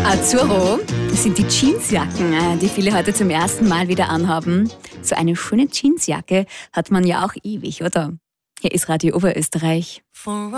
Azzurro, das sind die Jeansjacken, die viele heute zum ersten Mal wieder anhaben. So eine schöne Jeansjacke hat man ja auch ewig, oder? Hier ist Radio Oberösterreich.